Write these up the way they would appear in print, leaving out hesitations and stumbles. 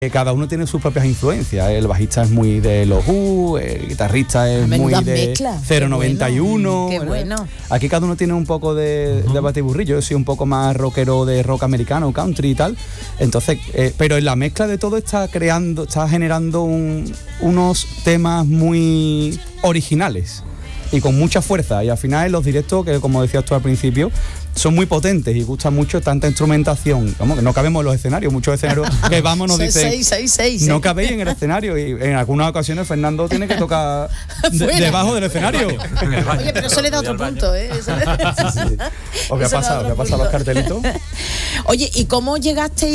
Cada uno tiene sus propias influencias. El bajista es muy de los Who, el guitarrista es muy de 091. Qué bueno. Aquí cada uno tiene un poco de batiburrillo. Yo soy un poco más rockero de rock americano, country y tal. Entonces, pero en la mezcla de todo está generando unos temas muy originales y con mucha fuerza. Y al final en los directos, que como decías tú al principio, son muy potentes y gusta mucho tanta instrumentación. Como que no cabemos en los escenarios, muchos escenarios que vamos nos dicen no cabéis en el escenario, y en algunas ocasiones Fernando tiene que tocar debajo del escenario. Oye, pero eso le da otro punto, ¿eh? Sí. ¿Os qué ha pasado? ¿Qué ha pasado los cartelitos? Oye, ¿y cómo llegasteis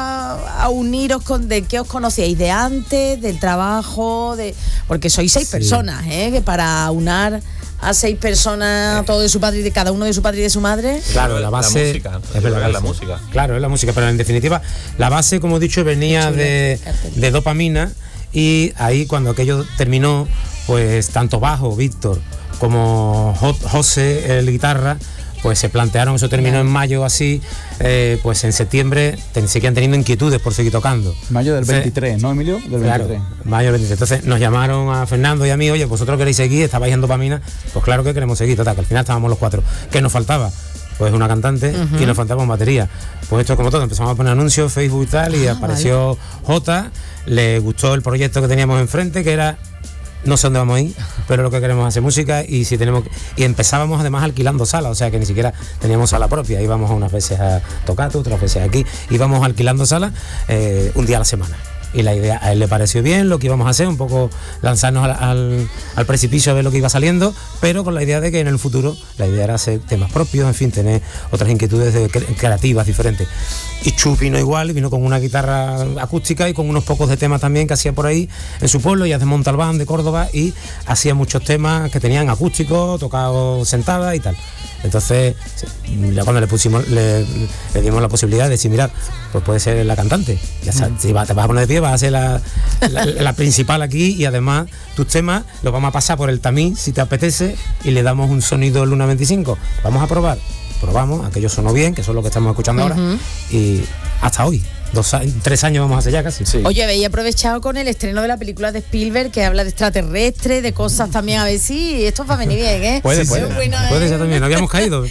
a uniros de qué os conocíais? ¿De antes, del trabajo? Porque sois 6 personas, ¿eh? Que para unar a 6 personas, todo de su padre, de cada uno de su padre y de su madre. Claro, la base música, es verdad, la música. Claro, es la música, pero en definitiva la base, como he dicho, venía de Dopamina, y ahí cuando aquello terminó, pues tanto bajo, Víctor, como José, el guitarra, pues se plantearon, eso terminó en mayo así, pues en septiembre seguían teniendo inquietudes por seguir tocando. Mayo del 23, ¿no, Emilio? Del 23. Claro, mayo del 23. Entonces nos llamaron a Fernando y a mí, oye, vosotros queréis seguir, estabais en Dopamina, pues claro que queremos seguir, total, que al final estábamos los 4. ¿Qué nos faltaba? Pues una cantante y nos faltaba una batería. Pues esto como todo, empezamos a poner anuncios, Facebook y tal, y apareció Jota, le gustó el proyecto que teníamos enfrente, que era... No sé dónde vamos a ir, pero lo que queremos es hacer música, y si tenemos y empezábamos además alquilando salas, o sea que ni siquiera teníamos sala propia, íbamos unas veces a Tocato, otras veces aquí, íbamos alquilando salas un día a la semana. Y la idea a él le pareció bien lo que íbamos a hacer, un poco lanzarnos al precipicio a ver lo que iba saliendo, pero con la idea de que en el futuro la idea era hacer temas propios, en fin, tener otras inquietudes creativas diferentes. Y Chu vino igual, vino con una guitarra acústica y con unos pocos de temas también que hacía por ahí en su pueblo. Ella es de Montalbán, de Córdoba, y hacía muchos temas que tenían acústicos, tocados sentada y tal. Entonces, cuando le dimos la posibilidad de decir, mirad, pues puede ser la cantante, ya sabes, te vas a poner de pie, vas a ser la principal aquí, y además tus temas los vamos a pasar por el tamiz si te apetece, y le damos un sonido Luna 25. Vamos a probar. Probamos, aquello sonó bien, que eso es lo que estamos escuchando ahora, y hasta hoy, 3 años vamos a hacer ya casi. Sí. Oye, habéis aprovechado con el estreno de la película de Spielberg, que habla de extraterrestres, de cosas también, a ver si esto va a venir bien, ¿eh? Puede ser también, no habíamos caído.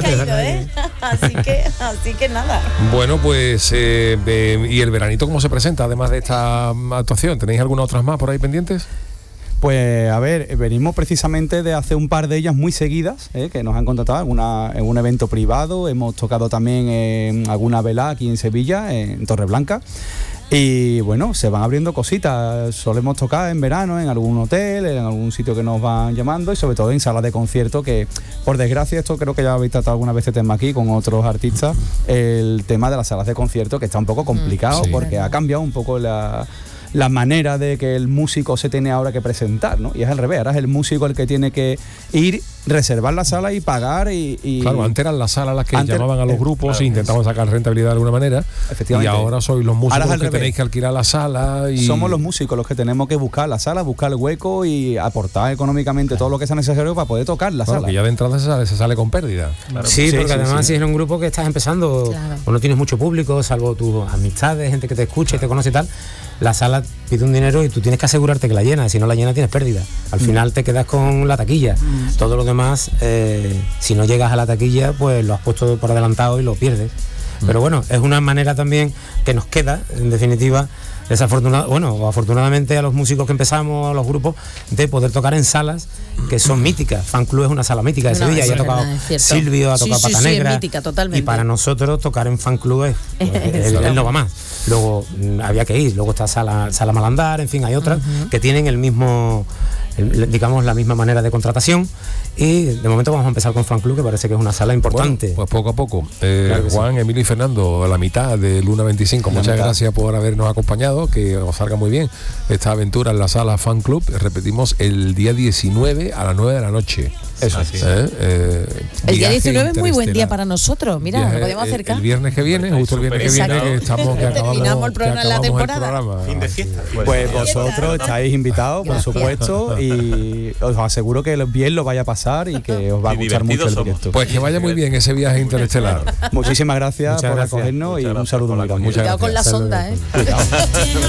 Así que nada. Bueno, pues, ¿y el veranito cómo se presenta, además de esta actuación? ¿Tenéis algunas otras más por ahí pendientes? Pues a ver, venimos precisamente de hacer un par de ellas muy seguidas, que nos han contratado en un evento privado. Hemos tocado también en alguna velada aquí en Sevilla, en Torreblanca. Y bueno, se van abriendo cositas. Solemos tocar en verano en algún hotel, en algún sitio que nos van llamando, y sobre todo en salas de concierto, que por desgracia, esto creo que ya habéis tratado alguna vez este tema aquí con otros artistas, el tema de las salas de concierto, que está un poco complicado, porque ha cambiado un poco la manera de que el músico se tiene ahora que presentar, ¿no? Y es al revés, ahora es el músico el que tiene que ir, reservar la sala y pagar y claro, antes eran las salas las que llamaban a los grupos e intentaban sacar rentabilidad de alguna manera, y ahora sois los músicos los que tenéis que alquilar la sala y... Somos los músicos los que tenemos que buscar la sala, buscar el hueco y aportar económicamente todo lo que sea necesario para poder tocar la sala. Que ya de entrada se sale con pérdida. Claro. Sí, porque además si es un grupo que estás empezando, o no tienes mucho público, salvo tus amistades, gente que te escucha y te conoce y tal, la sala pide un dinero y tú tienes que asegurarte que la llenas, si no la llenas tienes pérdida. Al final te quedas con la taquilla. Todo lo demás, si no llegas a la taquilla, pues lo has puesto por adelantado y lo pierdes. Pero bueno, es una manera también que nos queda, en definitiva, afortunadamente a los músicos que empezamos, a los grupos, de poder tocar en salas que son míticas. Fan Club es una sala mítica de Sevilla, ya ha tocado Silvio, ha tocado Pata Negra, mítica, y para nosotros tocar en Fan Club él no va más. Luego había que ir, luego está Sala Malandar, en fin, hay otras que tienen el mismo, digamos, la misma manera de contratación, y de momento vamos a empezar con Fan Club, que parece que es una sala importante. Bueno, pues poco a poco. Claro, Juan, Emilio y Fernando, a la mitad de Luna 25, muchas gracias por habernos acompañado, que os salga muy bien esta aventura en la sala Fan Club. Repetimos, el día 19 a las 9 de la noche. Eso así. El día 19 es muy buen día para nosotros, mira, nos podemos acercar. El viernes que viene, justo el viernes que viene, que estamos que terminamos el programa, la temporada. Fin de fiesta. Pues vosotros estáis invitados, por supuesto, y os aseguro que bien lo vaya a pasar y que os va a gustar mucho el proyecto. Pues que vaya muy bien ese viaje interestelar. Muchísimas gracias por acogernos y un saludo muy grande. Cuidado con la sonda,